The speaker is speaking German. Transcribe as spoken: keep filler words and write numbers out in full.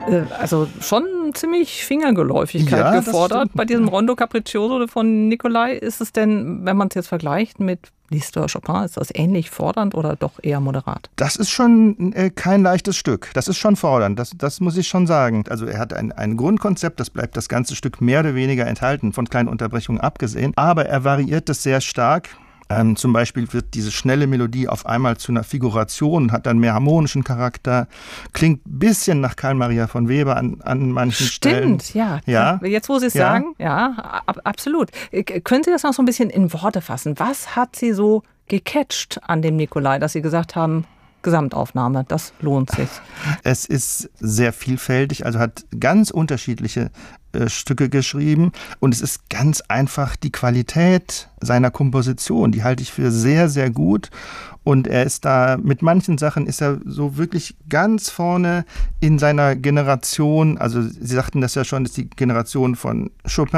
Also schon ziemlich Fingergeläufigkeit ja, gefordert. Bei diesem Rondo Capriccioso von Nicolai, ist es denn, wenn man es jetzt vergleicht mit Liszt oder Chopin, ist das ähnlich fordernd oder doch eher moderat? Das ist schon äh, kein leichtes Stück. Das ist schon fordernd, das, das muss ich schon sagen. Also er hat ein, ein Grundkonzept, das bleibt das ganze Stück mehr oder weniger enthalten, von kleinen Unterbrechungen abgesehen. Aber er variiert das sehr stark. Ähm, zum Beispiel wird diese schnelle Melodie auf einmal zu einer Figuration, hat dann mehr harmonischen Charakter, klingt ein bisschen nach Karl Maria von Weber an, an manchen Stimmt, Stellen. Stimmt, ja. ja. Jetzt, wo Sie es ja. sagen, ja, ab, absolut. Können Sie das noch so ein bisschen in Worte fassen? Was hat Sie so gecatcht an dem Nicolai, dass Sie gesagt haben, Gesamtaufnahme, das lohnt sich? Es ist sehr vielfältig, also hat ganz unterschiedliche äh, Stücke geschrieben und es ist ganz einfach die Qualität seiner Komposition, die halte ich für sehr, sehr gut. Und er ist da, mit manchen Sachen ist er so wirklich ganz vorne in seiner Generation. Also Sie sagten das ja schon, das ist die Generation von Chopin,